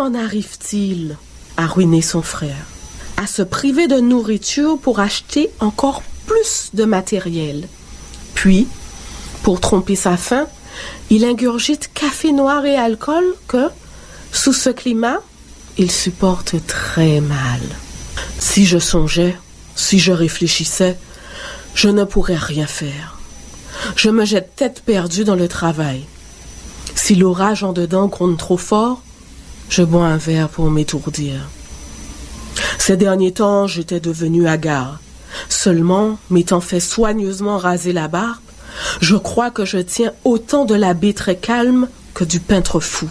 en arrive-t-il à ruiner son frère, à se priver de nourriture pour acheter encore plus de matériel? Puis, pour tromper sa faim, il ingurgite café noir et alcool que, sous ce climat, il supporte très mal. Si je songeais, si je réfléchissais, je ne pourrais rien faire. Je me jette tête perdue dans le travail. Si l'orage en dedans gronde trop fort, je bois un verre pour m'étourdir. Ces derniers temps, j'étais devenue hagard. Seulement, m'étant fait soigneusement raser la barbe, je crois que je tiens autant de l'abbé très calme que du peintre fou.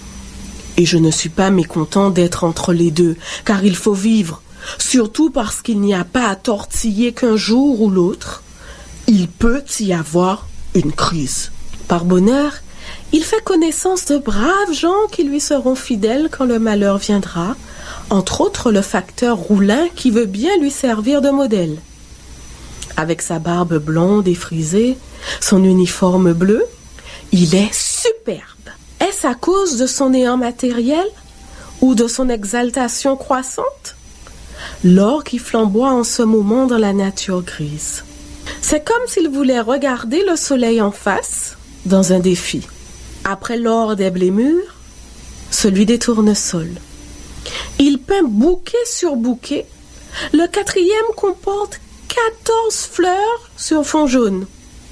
Et je ne suis pas mécontent d'être entre les deux, car il faut vivre, surtout parce qu'il n'y a pas à tortiller qu'un jour ou l'autre. Il peut y avoir une crise. Par bonheur, il fait connaissance de braves gens qui lui seront fidèles quand le malheur viendra, entre autres le facteur Roulin qui veut bien lui servir de modèle. Avec sa barbe blonde et frisée, son uniforme bleu, il est superbe. Est-ce à cause de son néant matériel ou de son exaltation croissante? L'or qui flamboie en ce moment dans la nature grise. C'est comme s'il voulait regarder le soleil en face dans un défi. Après l'or des blémures, celui des tournesols. Il peint bouquet sur bouquet. Le 4e comporte 14 fleurs sur fond jaune.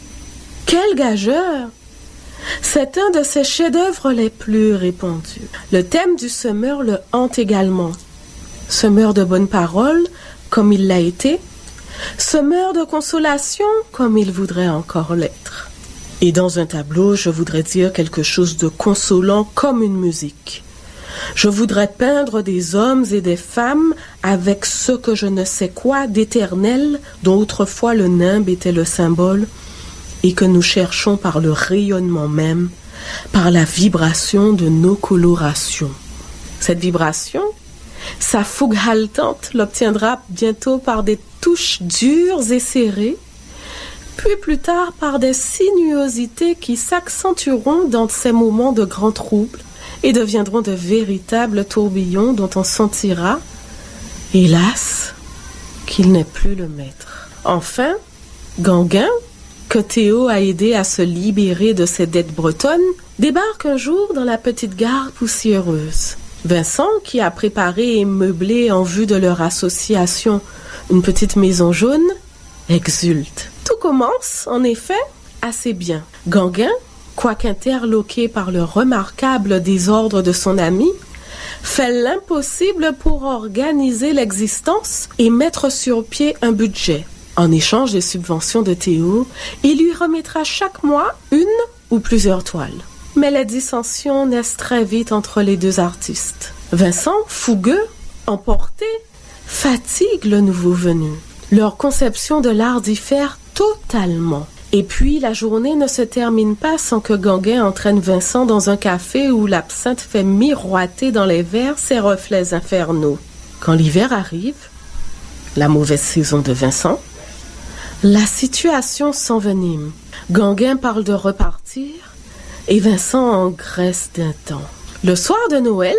Quel gageur! C'est un de ses chefs-d'œuvre les plus répandus. Le thème du semeur le hante également. Semeur de bonnes paroles, comme il l'a été. Semeur de consolation, comme il voudrait encore l'être. Et dans un tableau, je voudrais dire quelque chose de consolant comme une musique. Je voudrais peindre des hommes et des femmes avec ce que je ne sais quoi d'éternel dont autrefois le nimbe était le symbole et que nous cherchons par le rayonnement même, par la vibration de nos colorations. Cette vibration, sa fougue haletante l'obtiendra bientôt par des touches dures et serrées, puis plus tard par des sinuosités qui s'accentueront dans ces moments de grand trouble et deviendront de véritables tourbillons dont on sentira, hélas, qu'il n'est plus le maître. Enfin, Gauguin, que Théo a aidé à se libérer de ses dettes bretonnes, débarque un jour dans la petite gare poussiéreuse. Vincent, qui a préparé et meublé en vue de leur association une petite maison jaune, exulte. Tout commence, en effet, assez bien. Gauguin, quoiqu'interloqué par le remarquable désordre de son ami, fait l'impossible pour organiser l'existence et mettre sur pied un budget. En échange des subventions de Théo, il lui remettra chaque mois une ou plusieurs toiles. Mais les dissensions naissent très vite entre les deux artistes. Vincent, fougueux, emporté, fatigue le nouveau venu. Leur conception de l'art diffère totalement. Et puis, la journée ne se termine pas sans que Gauguin entraîne Vincent dans un café où l'absinthe fait miroiter dans les verres ses reflets infernaux. Quand l'hiver arrive, la mauvaise saison de Vincent, la situation s'envenime. Gauguin parle de repartir et Vincent engraisse d'un temps. Le soir de Noël,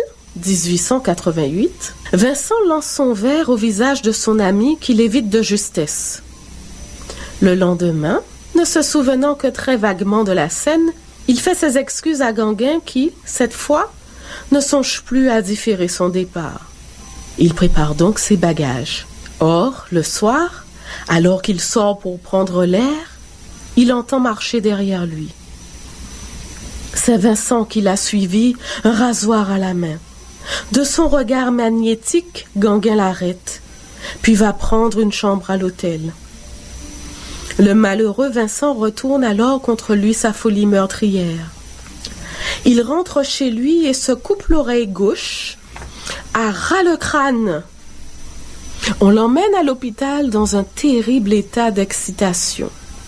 1888, Vincent lance son verre au visage de son ami qui l'évite de justesse. Le lendemain, ne se souvenant que très vaguement de la scène, il fait ses excuses à Gauguin qui, cette fois, ne songe plus à différer son départ. Il prépare donc ses bagages. Or, le soir, alors qu'il sort pour prendre l'air, il entend marcher derrière lui. C'est Vincent qui l'a suivi, un rasoir à la main. De son regard magnétique, Gauguin l'arrête, puis va prendre une chambre à l'hôtel. Le malheureux Vincent retourne alors contre lui sa folie meurtrière. Il rentre chez lui et se coupe l'oreille gauche à ras le crâne. On l'emmène à l'hôpital dans un terrible état d'excitation.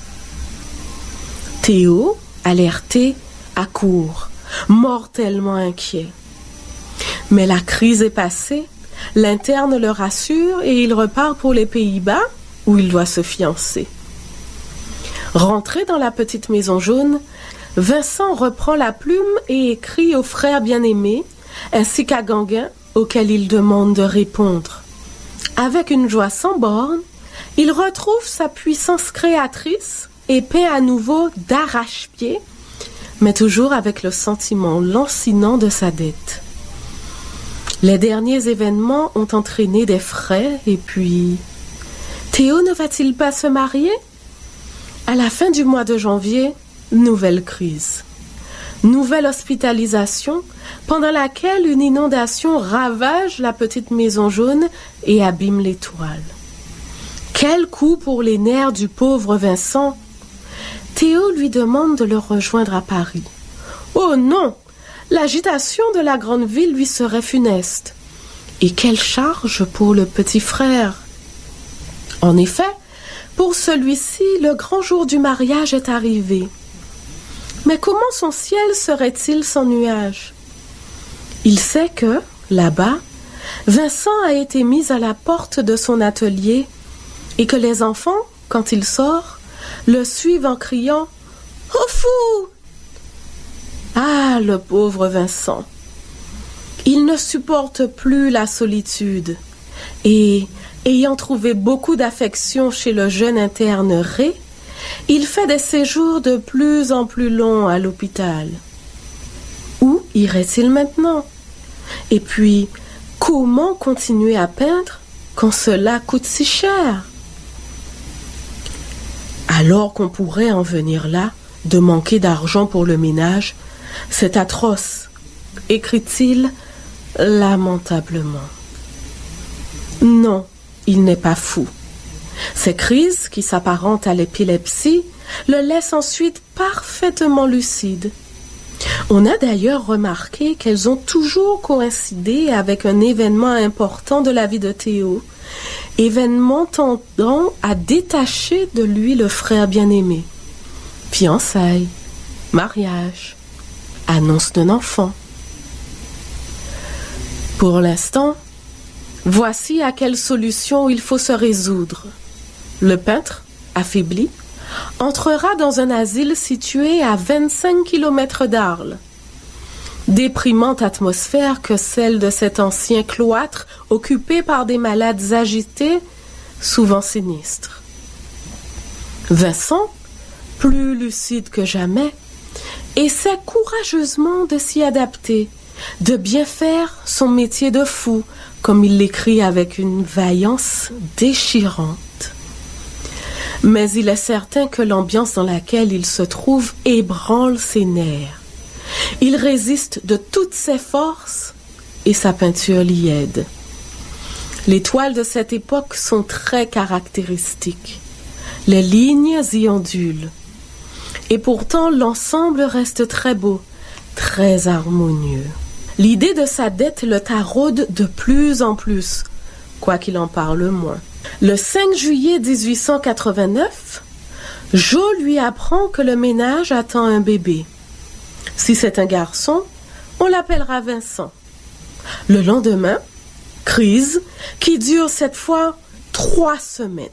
Théo, alerté, accourt, mortellement inquiet. Mais la crise est passée, l'interne le rassure et il repart pour les Pays-Bas où il doit se fiancer. Rentré dans la petite maison jaune, Vincent reprend la plume et écrit au frère bien-aimé ainsi qu'à Gauguin, auquel il demande de répondre. Avec une joie sans borne, il retrouve sa puissance créatrice et peint à nouveau d'arrache-pied, mais toujours avec le sentiment lancinant de sa dette. Les derniers événements ont entraîné des frais et puis... Théo ne va-t-il pas se marier? À la fin du mois de janvier, nouvelle crise. Nouvelle hospitalisation, pendant laquelle une inondation ravage la petite maison jaune et abîme les toiles. Quel coup pour les nerfs du pauvre Vincent! Théo lui demande de le rejoindre à Paris. Oh non! L'agitation de la grande ville lui serait funeste. Et quelle charge pour le petit frère! En effet, pour celui-ci, le grand jour du mariage est arrivé. Mais comment son ciel serait-il sans nuages? Il sait que, là-bas, Vincent a été mis à la porte de son atelier et que les enfants, quand il sort, le suivent en criant « Au fou !» Ah, le pauvre Vincent! Il ne supporte plus la solitude et, ayant trouvé beaucoup d'affection chez le jeune interne Ré, il fait des séjours de plus en plus longs à l'hôpital. Où irait-il maintenant? Et puis, comment continuer à peindre quand cela coûte si cher? Alors qu'on pourrait en venir là, de manquer d'argent pour le ménage, c'est atroce, écrit-il lamentablement. Non, il n'est pas fou. Ces crises, qui s'apparentent à l'épilepsie, le laissent ensuite parfaitement lucide. On a d'ailleurs remarqué qu'elles ont toujours coïncidé avec un événement important de la vie de Théo, événement tendant à détacher de lui le frère bien-aimé. Fiançailles, mariage, annonce d'un enfant. Pour l'instant, voici à quelle solution il faut se résoudre. Le peintre, affaibli, entrera dans un asile situé à 25 km d'Arles. Déprimante atmosphère que celle de cet ancien cloître occupé par des malades agités, souvent sinistres. Vincent, plus lucide que jamais, essaie courageusement de s'y adapter, de bien faire son métier de fou, comme il l'écrit avec une vaillance déchirante. Mais il est certain que l'ambiance dans laquelle il se trouve ébranle ses nerfs. Il résiste de toutes ses forces et sa peinture l'y aide. Les toiles de cette époque sont très caractéristiques. Les lignes y ondulent. Et pourtant, l'ensemble reste très beau, très harmonieux. L'idée de sa dette le taraude de plus en plus, quoiqu'il en parle moins. Le 5 juillet 1889, Jo lui apprend que le ménage attend un bébé. Si c'est un garçon, on l'appellera Vincent. Le lendemain, crise qui dure cette fois 3 semaines.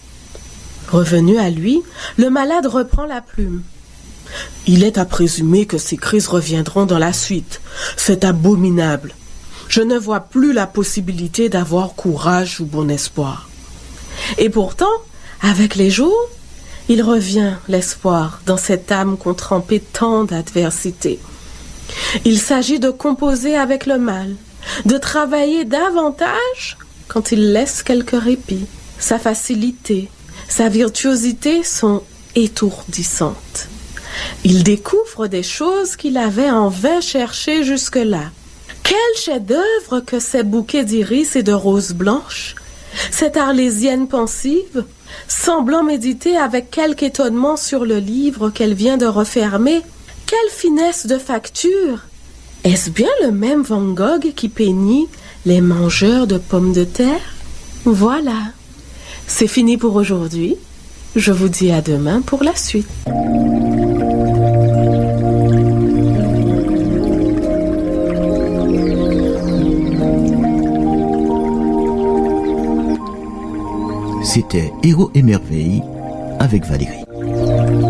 Revenu à lui, le malade reprend la plume. Il est à présumer que ces crises reviendront dans la suite. C'est abominable. Je ne vois plus la possibilité d'avoir courage ou bon espoir. Et pourtant, avec les jours, il revient l'espoir dans cette âme qu'ont trempé tant d'adversités. Il s'agit de composer avec le mal, de travailler davantage quand il laisse quelques répits. Sa facilité, sa virtuosité sont étourdissantes. Il découvre des choses qu'il avait en vain cherchées jusque-là. Quel chef-d'œuvre que ces bouquets d'iris et de roses blanches, cette arlésienne pensive, semblant méditer avec quelque étonnement sur le livre qu'elle vient de refermer. Quelle finesse de facture! Est-ce bien le même Van Gogh qui peignit les mangeurs de pommes de terre? Voilà, c'est fini pour aujourd'hui. Je vous dis à demain pour la suite. C'était Héros et Merveilles avec Valérie.